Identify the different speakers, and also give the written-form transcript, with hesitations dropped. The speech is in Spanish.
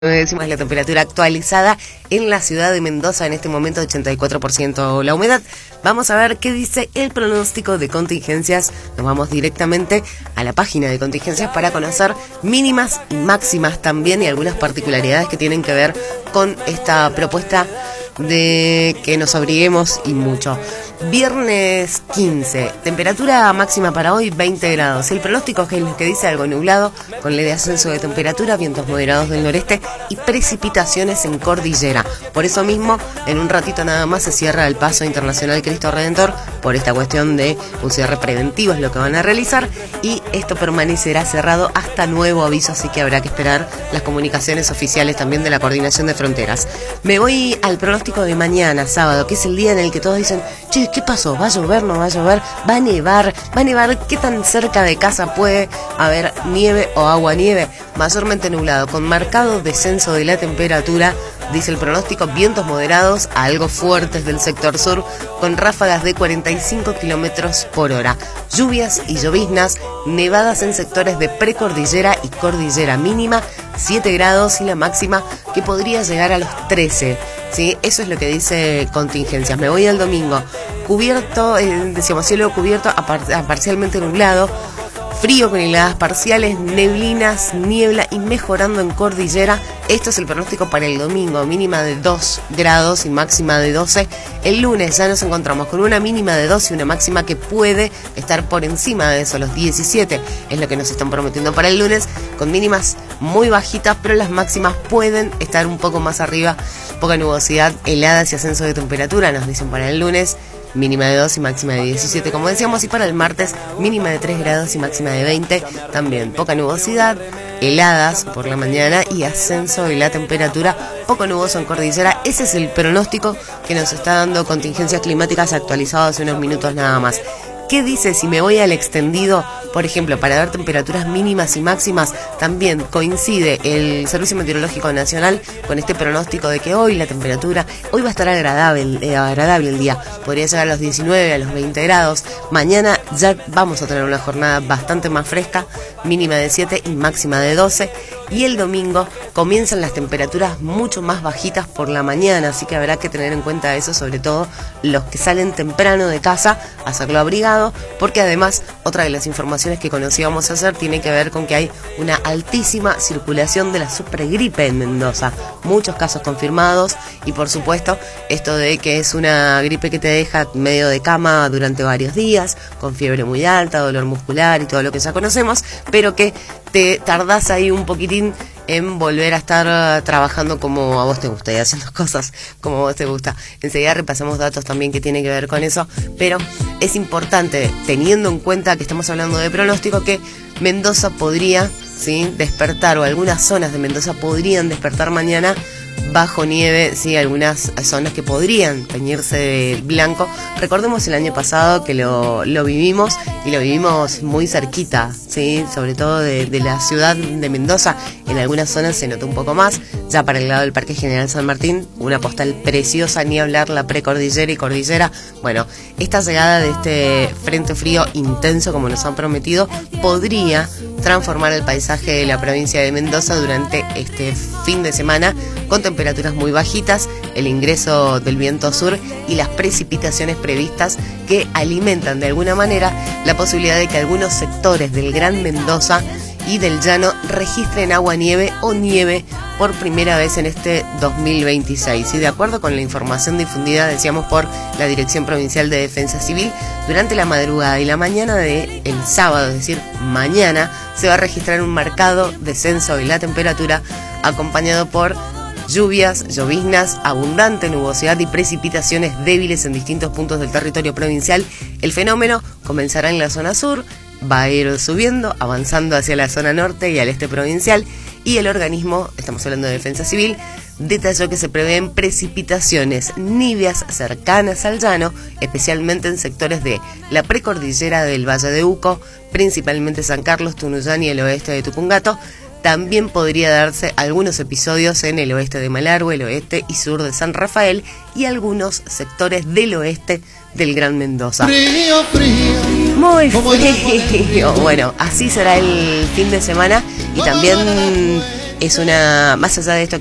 Speaker 1: Decimos la temperatura actualizada en la ciudad de Mendoza, en este momento 84% la humedad. Vamos a ver qué dice el pronóstico de contingencias. Nos vamos directamente a la página de contingencias para conocer mínimas y máximas también y algunas particularidades que tienen que ver con esta propuesta de que nos abriguemos y mucho. Viernes 15, temperatura máxima para hoy 20 grados. El pronóstico es el que dice algo nublado, con leve ascenso de temperatura, vientos moderados del noreste y precipitaciones en cordillera. Por eso mismo, en un ratito nada más se cierra el paso internacional Cristo Redentor, por esta cuestión de un cierre preventivo es lo que van a realizar, y esto permanecerá cerrado hasta nuevo aviso, así que habrá que esperar las comunicaciones oficiales también de la Coordinación de Fronteras. Me voy al pronóstico de mañana, sábado, que es el día en el que todos dicen, che, ¿qué pasó? ¿Va a llover? ¿No va a llover? ¿Va a nevar? ¿Va a nevar? ¿Qué tan cerca de casa puede haber nieve o agua-nieve? Mayormente nublado, con marcado descenso de la temperatura, dice el pronóstico, vientos moderados a algo fuertes del sector sur, con ráfagas de 45 kilómetros por hora. Lluvias y lloviznas, nevadas en sectores de precordillera y cordillera, mínima 7 grados y la máxima que podría llegar a los 13. ¿Sí? Eso es lo que dice contingencias. Me voy al domingo. Cubierto, decíamos cielo cubierto a parcialmente nublado. Frío con heladas parciales, neblinas, niebla y mejorando en cordillera. Esto es el pronóstico para el domingo, mínima de 2 grados y máxima de 12. El lunes ya nos encontramos con una mínima de 2 y una máxima que puede estar por encima de eso, los 17. Es lo que nos están prometiendo para el lunes, con mínimas muy bajitas, pero las máximas pueden estar un poco más arriba. Poca nubosidad, heladas y ascenso de temperatura, nos dicen para el lunes. Mínima de 2 y máxima de 17, como decíamos, y para el martes mínima de 3 grados y máxima de 20, también poca nubosidad, heladas por la mañana y ascenso de la temperatura, poco nuboso en cordillera. Ese es el pronóstico que nos está dando contingencias climáticas actualizado hace unos minutos nada más. ¿Qué dice si me voy al extendido? Por ejemplo, para ver temperaturas mínimas y máximas, también coincide el Servicio Meteorológico Nacional con este pronóstico de que hoy la temperatura, hoy va a estar agradable el día, podría llegar a los 19, a los 20 grados. Mañana ya vamos a tener una jornada bastante más fresca, mínima de 7 y máxima de 12. Y el domingo comienzan las temperaturas mucho más bajitas por la mañana, así que habrá que tener en cuenta eso, sobre todo los que salen temprano de casa, hacerlo abrigado, porque además otra de las informaciones que conocíamos ayer tiene que ver con que hay una altísima circulación de la supergripe en Mendoza, muchos casos confirmados, y por supuesto esto de que es una gripe que te deja medio de cama durante varios días, con fiebre muy alta, dolor muscular y todo lo que ya conocemos, pero que te tardás ahí un poquitín en volver a estar trabajando como a vos te gusta y haciendo cosas como a vos te gusta. Enseguida repasamos datos también que tienen que ver con eso, pero es importante, teniendo en cuenta que estamos hablando de pronóstico, que Mendoza podría, ¿sí?, despertar, o algunas zonas de Mendoza podrían despertar mañana bajo nieve, sí, algunas zonas que podrían teñirse de blanco. Recordemos el año pasado que lo vivimos, y lo vivimos muy cerquita, sí, sobre todo de la ciudad de Mendoza. En algunas zonas se notó un poco más, ya para el lado del Parque General San Martín, una postal preciosa, ni hablar la precordillera y cordillera. Bueno, esta llegada de este frente frío intenso, como nos han prometido, podría transformar el paisaje de la provincia de Mendoza durante este fin de semana, con temperaturas muy bajitas, el ingreso del viento sur y las precipitaciones previstas que alimentan de alguna manera la posibilidad de que algunos sectores del Gran Mendoza y del llano registren agua-nieve o nieve por primera vez en este 2026. Y de acuerdo con la información difundida, decíamos, por la Dirección Provincial de Defensa Civil, durante la madrugada y la mañana del sábado, es decir, mañana, se va a registrar un marcado descenso de la temperatura, acompañado por lluvias, lloviznas, abundante nubosidad y precipitaciones débiles en distintos puntos del territorio provincial. El fenómeno comenzará en la zona sur, va a ir subiendo, avanzando hacia la zona norte y al este provincial, y el organismo, estamos hablando de Defensa Civil, detalló que se prevén precipitaciones nivias cercanas al llano, especialmente en sectores de la precordillera del Valle de Uco, principalmente San Carlos, Tunuyán y el oeste de Tupungato. También podría darse algunos episodios en el oeste de Malargüe, el oeste y sur de San Rafael, y algunos sectores del oeste del Gran Mendoza.
Speaker 2: Frío, frío.
Speaker 1: Muy frío. Bueno, así será el fin de semana, y también es una, más allá de esto